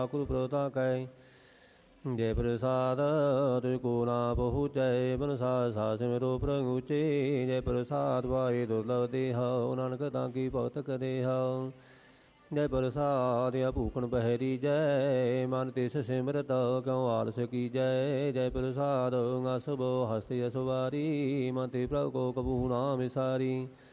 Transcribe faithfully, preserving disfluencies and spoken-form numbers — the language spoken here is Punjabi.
ਗੁਰੂ ਪ੍ਰਤਾ ਕੈ ਜੈ ਪ੍ਰਸਾਦ ਤੁਝ ਕੋ ਨਾ ਪਹੁੰਚੈ ਬਨਸਾ ਸਾ ਸਿਮਰੋ ਪ੍ਰਗੁਚੇ ਜੈ ਪ੍ਰਸਾਦ ਵਾਹਿ ਦੁਰਲਭ ਦੇਹੁ ਨਾਨਕ ਤਾਂ ਕੀ ਭਗਤ ਕਰਿਹੁ ਜੈ ਪ੍ਰਸਾਦ ਭੂਖਣ ਪਹਿਰੀ ਜੈ ਮਨ ਤਿਸ ਸਿਮਰਤ ਕਿਉ ਆਲਸ ਕੀਜੈ ਜੈ ਪ੍ਰਸਾਦ ਅਸੁਭ ਹਸਤਿ ਅਸਵਾਰੀ ਮਨ ਤੇ ਪ੍ਰਭ ਕੋ ਕਬੂ ਨਾ ਵਿਸਾਰੀ